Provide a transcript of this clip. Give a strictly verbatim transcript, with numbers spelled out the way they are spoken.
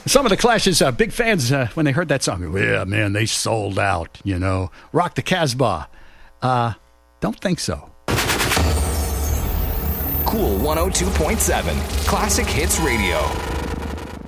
Some of the Clash's uh, big fans, uh, when they heard that song, yeah, man, they sold out, you know. Rock the Casbah. Uh, don't think so. Cool one oh two point seven, Classic Hits Radio.